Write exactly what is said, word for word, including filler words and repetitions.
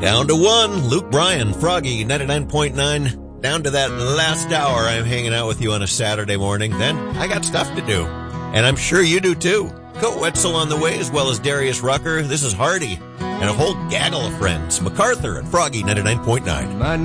Down to one, Luke Bryan, Froggy, ninety-nine point nine. Down to that last hour, I'm hanging out with you on a Saturday morning. Then I got stuff to do. And I'm sure you do too. Coat Wetzel on the way, as well as Darius Rucker. This is Hardy and a whole gaggle of friends. MacArthur and Froggy, ninety-nine point nine.